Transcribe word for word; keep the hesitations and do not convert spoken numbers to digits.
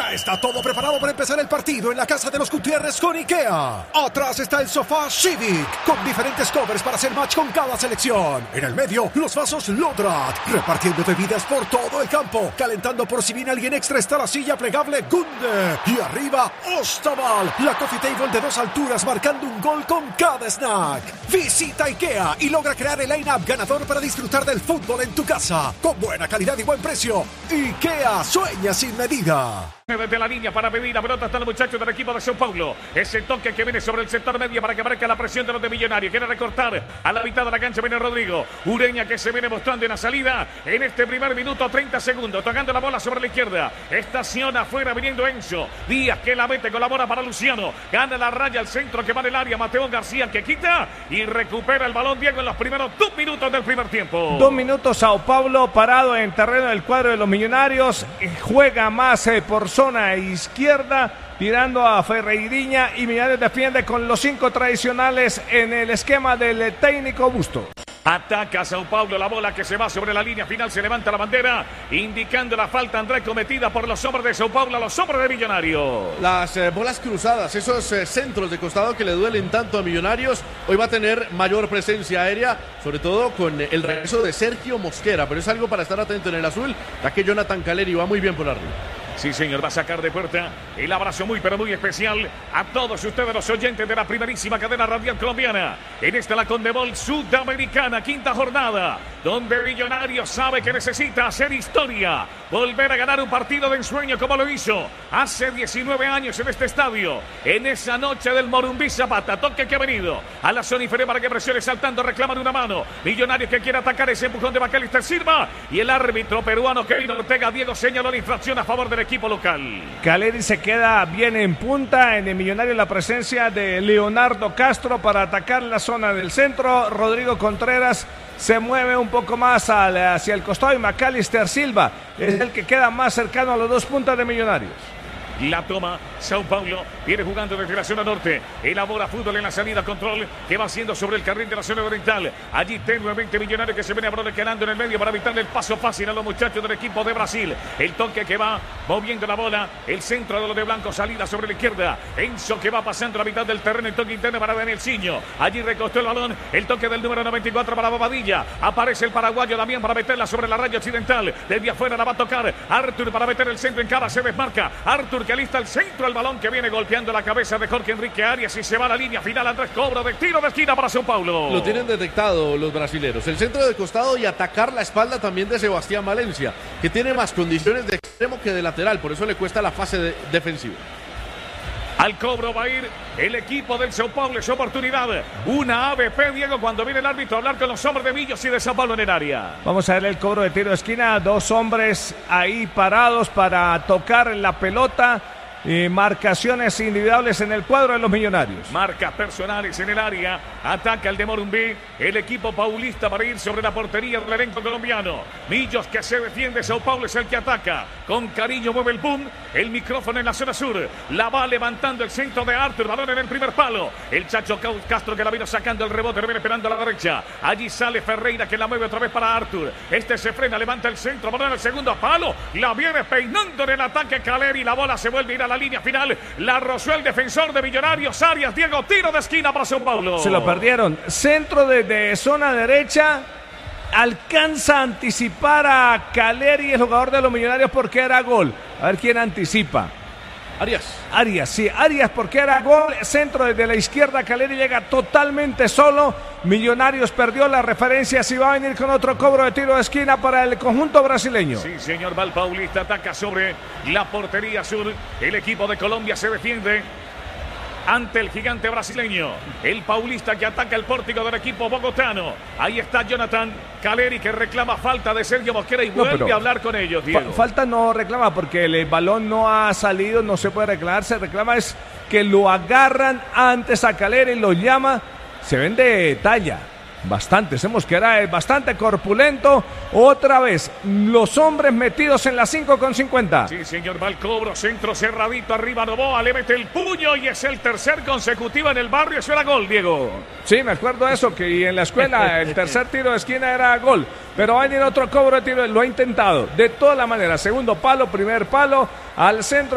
Ya está todo preparado para empezar el partido en la casa de los Gutiérrez con IKEA. Atrás está el sofá Civic, con diferentes covers para hacer match con cada selección. En el medio, los vasos Lodrat, repartiendo bebidas por todo el campo. Calentando por si viene alguien extra está la silla plegable Gunde. Y arriba, Ostaval, la coffee table de dos alturas marcando un gol con cada snack. Visita IKEA y logra crear el line-up ganador para disfrutar del fútbol en tu casa. Con buena calidad y buen precio. IKEA, sueña sin medida. Desde la línea para pedir la pelota está el muchacho del equipo de São Paulo. Ese toque que viene sobre el sector medio para que marque la presión de los de Millonarios. Quiere recortar a la mitad de la cancha. Viene Rodrigo Ureña, que se viene mostrando en la salida en este primer minuto, treinta segundos. Tocando la bola sobre la izquierda. Estaciona afuera viniendo Enzo Díaz, que la mete con la bola para Luciano. Gana la raya al centro que va en el área. Mateo García, que quita y recupera el balón Diego en los primeros dos minutos del primer tiempo. Dos minutos São Paulo parado en terreno del cuadro de los Millonarios. Juega más eh, por zona izquierda, tirando a Ferreirinha, y Millonarios defiende con los cinco tradicionales en el esquema del técnico Bustos. Ataca São Paulo, la bola que se va sobre la línea final, se levanta la bandera, indicando la falta, André, cometida por los hombres de São Paulo a los hombres de Millonarios. Las eh, bolas cruzadas, esos eh, centros de costado que le duelen tanto a Millonarios, hoy va a tener mayor presencia aérea, sobre todo con el regreso de Sergio Mosquera, pero es algo para estar atento en el azul, ya que Jonathan Caleri va muy bien por arriba. Sí, señor, va a sacar de puerta. El abrazo muy, pero muy especial a todos ustedes, los oyentes de la primerísima cadena radial colombiana. En esta la Conmebol Sudamericana, quinta jornada, donde Millonarios sabe que necesita hacer historia, volver a ganar un partido de ensueño como lo hizo hace diecinueve años en este estadio, en esa noche del Morumbí Zapata. Toque que ha venido a la zona inferior para que presione, saltando, reclaman una mano. Millonarios que quiere atacar, ese empujón de Macalister Silva, y el árbitro peruano Kevin Ortega Diego señaló la infracción a favor del equipo local. Caleri se queda bien en punta. En el Millonario la presencia de Leonardo Castro para atacar la zona del centro. Rodrigo Contreras se mueve un poco más hacia el costado y Macalister Silva es el que queda más cercano a los dos puntas de Millonarios. La toma São Paulo, viene jugando desde la zona norte, elabora fútbol en la salida, control que va haciendo sobre el carril de la zona oriental. Allí tenuemente Millonarios que se viene quedando en el medio para evitarle el paso fácil a los muchachos del equipo de Brasil. El toque que va moviendo la bola, el centro de los de blanco, salida sobre la izquierda. Enzo que va pasando la mitad del terreno, el toque interno para Daniel Ciño. Allí recostó el balón, el toque del número noventa y cuatro para Bobadilla. Aparece el paraguayo Damián para meterla sobre la raya occidental. Desde afuera la va a tocar Arthur para meter el centro en cara, se desmarca Arthur, que alista el centro, el balón que viene golpeando la cabeza de Jorge Enrique Arias y se va a la línea final. Andrés Cobro de tiro de esquina para São Paulo. Lo tienen detectado los brasileros, el centro de costado y atacar la espalda también de Sebastián Valencia, que tiene más condiciones de extremo que de lateral, por eso le cuesta la fase de defensiva. Al cobro va a ir el equipo del São Paulo, es oportunidad. Una A B P, Diego, cuando viene el árbitro a hablar con los hombres de Millos y de São Paulo en el área. Vamos a ver el cobro de tiro de esquina, dos hombres ahí parados para tocar la pelota. Y marcaciones individuales en el cuadro de los Millonarios. Marcas personales en el área. Ataca el de Morumbí. El equipo paulista para ir sobre la portería del elenco colombiano. Millos que se defiende. São Paulo es el que ataca. Con cariño mueve el boom. El micrófono en la zona sur. La va levantando el centro de Arthur. Balón en el primer palo. El Chacho Castro que la vino sacando el rebote. Viene esperando a la derecha. Allí sale Ferreira que la mueve otra vez para Arthur. Este se frena, levanta el centro. Balón en el segundo palo. La viene peinando en el ataque Caleri. La bola se vuelve a ir a la línea final, la rozó el defensor de Millonarios, Arias. Diego, tiro de esquina para São Paulo. Se lo perdieron, centro desde de zona derecha, alcanza a anticipar a Caleri, el jugador de los Millonarios, porque era gol. A ver quién anticipa. Arias. Arias, sí, Arias porque era gol, centro desde la izquierda, Caleri llega totalmente solo, Millonarios perdió la referencia, si va a venir con otro cobro de tiro de esquina para el conjunto brasileño. Sí, señor, Val Paulista ataca sobre la portería sur, el equipo de Colombia se defiende ante el gigante brasileño, el paulista que ataca el pórtico del equipo bogotano. Ahí está Jonathan Caleri que reclama falta de Sergio Mosquera y no, vuelve a hablar con ellos, Diego. Fa falta no reclama porque el balón no ha salido, no se puede reclamar, se reclama es que lo agarran antes a Caleri, lo llama, se ven de talla. Bastante, se Mosquera es bastante corpulento. Otra vez, los hombres metidos en la cinco con cincuenta. Sí, señor, va el cobro, centro cerradito, arriba Novoa, le mete el puño y es el tercer consecutivo en el barrio. Eso era gol, Diego. Sí, me acuerdo de eso, que en la escuela el tercer tiro de esquina era gol. Pero va a venir otro cobro de tiro, lo ha intentado de todas las maneras. Segundo palo, primer palo, al centro.